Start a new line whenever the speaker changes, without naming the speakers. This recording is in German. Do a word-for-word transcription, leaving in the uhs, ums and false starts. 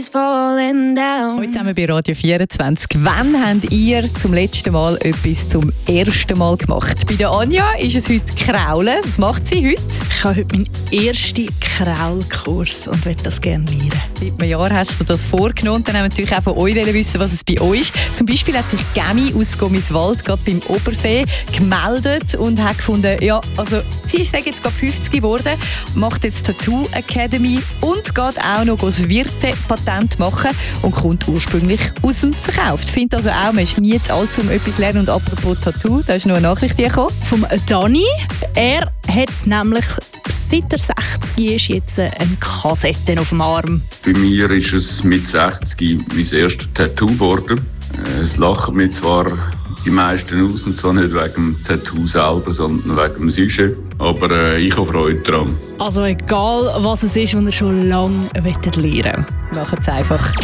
is falling down.
Heute zusammen bei Radio vierundzwanzig. Wann habt ihr zum letzten Mal etwas zum ersten Mal gemacht? Bei der Anja ist es heute Kraulen. Was macht sie heute?
Ich habe heute meinen ersten Kraulkurs und möchte das gerne lernen.
Seit einem Jahr hast du das vorgenommen. Und dann haben wir natürlich auch von euch wissen, was es bei euch ist. Zum Beispiel hat sich Gemi aus Gommiswald gerade beim Obersee gemeldet und hat gefunden, ja, also sie ist jetzt gerade fünfzig geworden, macht jetzt Tattoo Academy und geht auch noch das Wirte-Patent machen und kommt ursprünglich aus dem Verkauf. Ich finde also auch, man ist nie zu alt, um etwas zu lernen. Und apropos Tattoo, da ist noch eine Nachricht gekommen.
Vom Dani. Er hat nämlich seit er sechzig ist jetzt eine Kassette auf dem Arm.
Bei mir ist es mit sechzig mein erstes Tattoo geworden. Es lachen mir zwar die meisten aus, und zwar nicht wegen dem Tattoo selber, sondern wegen dem Sujet. Aber äh, ich habe Freude daran.
Also egal, was es ist, was er schon lange lernen will.
Macht es einfach.